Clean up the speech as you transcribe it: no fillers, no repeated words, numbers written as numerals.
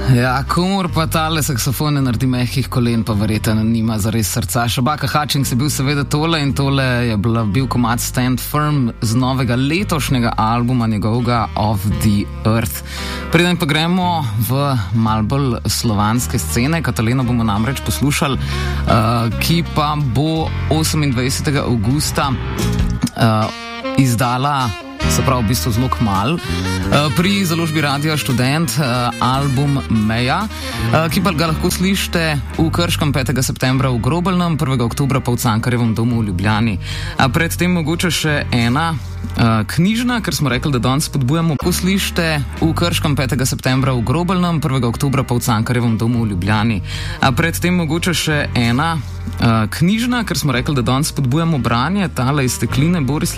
Ja, komor pa tale saksofone naredi mehkih kolen, pa verjetno nima zares srca. Shabaka Hutchings je bil seveda tole in tole je bil komad Stand Firm z novega letošnjega albuma njegovega Of the Earth. Preden pa gremo v malo bolj slovanske scene, Katalino bomo namreč poslušali, ki pa bo 28. avgusta izdala, se pravi v bistvu zelo kmalu, pri založbi Radia Študent album Meja, ki pa ga lahko slišite v Krškem 5. septembra v Grobelnem, 1. oktobra pa v Cankarjevem domu v Ljubljani. Predtem mogoče še ena knjižna, ker smo rekli, da danes spodbujamo. Poslišite v Krškem 5. septembra v Grobelnem, 1. oktobra pa v Cankarjevem domu v Ljubljani. Predtem mogoče še ena knjižna, ker smo rekli, da danes spodbujamo branje, tale iz Stekline Boris